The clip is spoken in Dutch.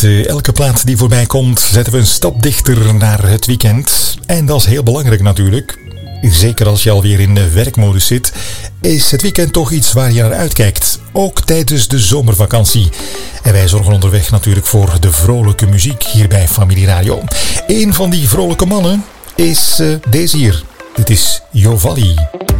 Met elke plaat die voorbij komt zetten we een stap dichter naar het weekend. En dat is heel belangrijk natuurlijk. Zeker als je alweer in de werkmodus zit, is het weekend toch iets waar je naar uitkijkt. Ook tijdens de zomervakantie. En wij zorgen onderweg natuurlijk voor de vrolijke muziek hier bij Familie Radio. Een van die vrolijke mannen is deze hier. Dit is Jovalli.